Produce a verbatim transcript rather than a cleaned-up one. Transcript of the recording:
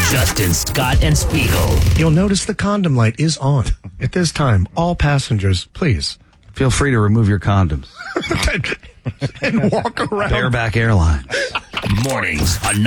Justin, Scott, and Spiegel. You'll notice the condom light is on. At this time, all passengers, please. Feel free to remove your condoms. and walk around. Bareback Airlines. Mornings on